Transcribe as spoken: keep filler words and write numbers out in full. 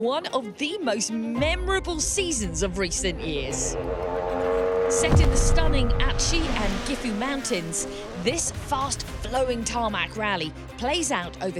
One of the most memorable seasons of recent years. Set in the stunning Achi and Gifu Mountains, this fast-flowing tarmac rally plays out over